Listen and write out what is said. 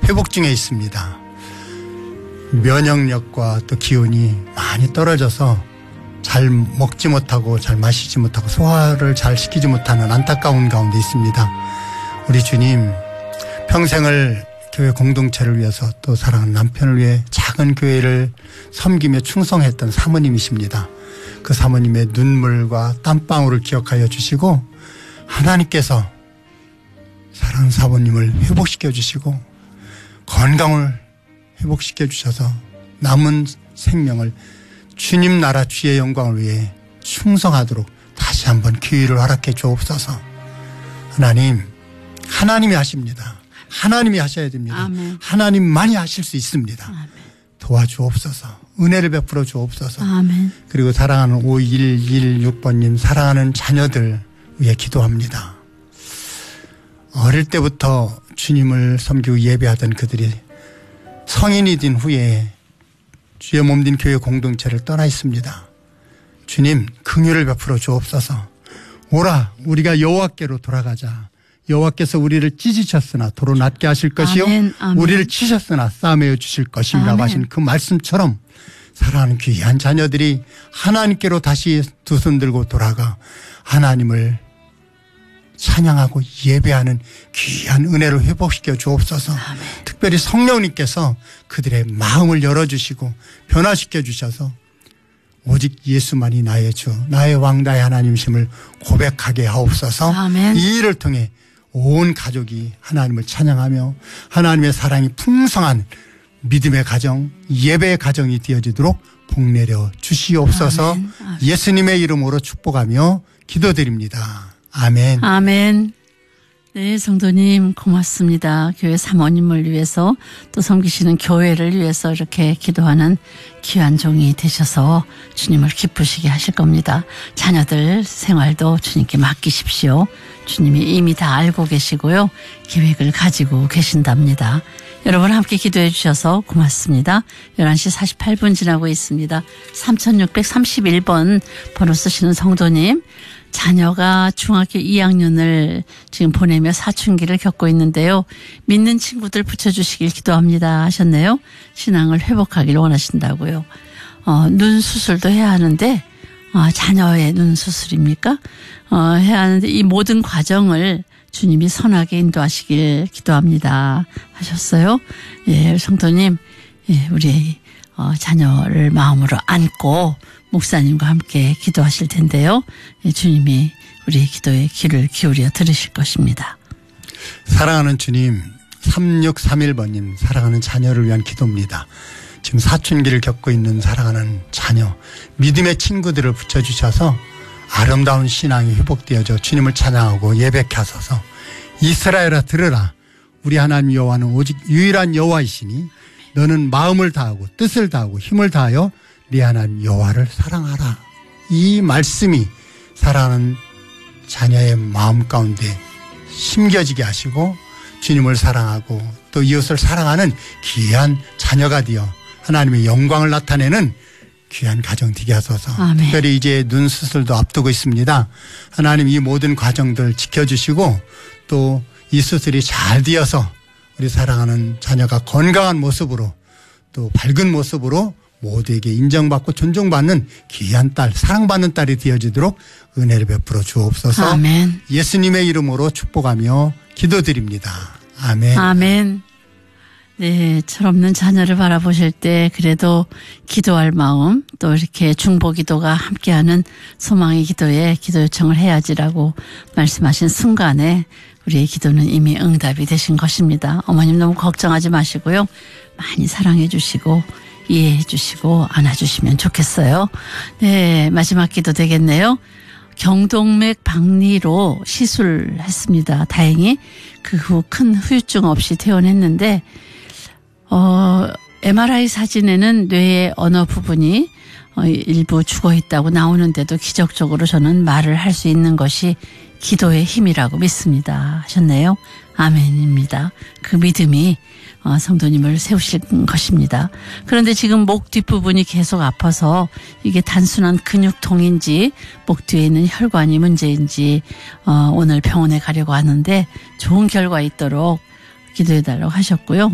회복 중에 있습니다. 면역력과 또 기운이 많이 떨어져서 잘 먹지 못하고 잘 마시지 못하고 소화를 잘 시키지 못하는 안타까운 가운데 있습니다. 우리 주님 평생을 교회 공동체를 위해서 또 사랑하는 남편을 위해 작은 교회를 섬기며 충성했던 사모님이십니다. 그 사모님의 눈물과 땀방울을 기억하여 주시고 하나님께서 사랑하는 사모님을 회복시켜 주시고 건강을 회복시켜 주셔서 남은 생명을 주님 나라 주의 영광을 위해 충성하도록 다시 한번 기회를 허락해 주옵소서. 하나님이 하십니다. 하나님이 하셔야 됩니다. 아멘. 하나님만이 하실 수 있습니다. 아멘. 도와주옵소서. 은혜를 베풀어 주옵소서. 아멘. 그리고 사랑하는 5116번님 사랑하는 자녀들 위해 기도합니다. 어릴 때부터 주님을 섬기고 예배하던 그들이 성인이 된 후에 주의 몸된 교회 공동체를 떠나 있습니다. 주님 긍휼을 베풀어 주옵소서. 오라 우리가 여호와께로 돌아가자. 여호와께서 우리를 찢으셨으나 도로 낫게 하실 것이요 아멘, 아멘. 우리를 치셨으나 싸매어 주실 것이라고 아멘. 하신 그 말씀처럼 사랑하는 귀한 자녀들이 하나님께로 다시 두 손 들고 돌아가 하나님을 찬양하고 예배하는 귀한 은혜를 회복시켜 주옵소서. 아멘. 특별히 성령님께서 그들의 마음을 열어주시고 변화시켜 주셔서 오직 예수만이 나의 주 나의 왕 나의 하나님이심을 고백하게 하옵소서. 아멘. 이 일을 통해 온 가족이 하나님을 찬양하며 하나님의 사랑이 풍성한 믿음의 가정 예배의 가정이 되어지도록 복내려 주시옵소서. 아멘. 아멘. 예수님의 이름으로 축복하며 기도드립니다. 아멘. 아멘. 네, 성도님 고맙습니다. 교회 사모님을 위해서 또 섬기시는 교회를 위해서 이렇게 기도하는 귀한 종이 되셔서 주님을 기쁘시게 하실 겁니다. 자녀들 생활도 주님께 맡기십시오. 주님이 이미 다 알고 계시고요. 계획을 가지고 계신답니다. 여러분 함께 기도해 주셔서 고맙습니다. 11시 48분 지나고 있습니다. 3631번 번호 쓰시는 성도님, 자녀가 중학교 2학년을 지금 보내며 사춘기를 겪고 있는데요. 믿는 친구들 붙여주시길 기도합니다 하셨네요. 신앙을 회복하길 원하신다고요. 눈 수술도 해야 하는데 자녀의 눈 수술입니까? 해야 하는데 이 모든 과정을 주님이 선하게 인도하시길 기도합니다 하셨어요. 예, 성도님, 예, 우리 자녀를 마음으로 안고 목사님과 함께 기도하실 텐데요. 예, 주님이 우리 기도에 귀를 기울여 들으실 것입니다. 사랑하는 주님, 3631번님 사랑하는 자녀를 위한 기도입니다. 지금 사춘기를 겪고 있는 사랑하는 자녀, 믿음의 친구들을 붙여주셔서 아름다운 신앙이 회복되어져 주님을 찬양하고 예배케 하소서. 이스라엘아 들으라. 우리 하나님 여호와는 오직 유일한 여호와이시니 너는 마음을 다하고 뜻을 다하고 힘을 다하여 네 하나님 여호와를 사랑하라. 이 말씀이 사랑하는 자녀의 마음 가운데 심겨지게 하시고 주님을 사랑하고 또 이웃을 사랑하는 귀한 자녀가 되어 하나님의 영광을 나타내는 귀한 가정 되게 하소서. 아멘. 특별히 이제 눈 수술도 앞두고 있습니다. 하나님 이 모든 과정들 지켜주시고 또 이 수술이 잘 되어서 우리 사랑하는 자녀가 건강한 모습으로 또 밝은 모습으로 모두에게 인정받고 존중받는 귀한 딸, 사랑받는 딸이 되어지도록 은혜를 베풀어 주옵소서. 아멘. 예수님의 이름으로 축복하며 기도드립니다. 아멘. 아멘. 네, 철없는 자녀를 바라보실 때 그래도 기도할 마음, 또 이렇게 중보기도가 함께하는 소망의 기도에 기도 요청을 해야지라고 말씀하신 순간에 우리의 기도는 이미 응답이 되신 것입니다. 어머님 너무 걱정하지 마시고요. 많이 사랑해 주시고 이해해 주시고 안아주시면 좋겠어요. 네, 마지막 기도 되겠네요. 경동맥 박리로 시술했습니다. 다행히 그 후 큰 후유증 없이 퇴원했는데 MRI 사진에는 뇌의 어느 부분이 일부 죽어 있다고 나오는데도 기적적으로 저는 말을 할 수 있는 것이 기도의 힘이라고 믿습니다 하셨네요. 아멘입니다. 그 믿음이 성도님을 세우실 것입니다. 그런데 지금 목 뒷부분이 계속 아파서 이게 단순한 근육통인지 목 뒤에 있는 혈관이 문제인지 오늘 병원에 가려고 하는데 좋은 결과 있도록 기도해달라고 하셨고요.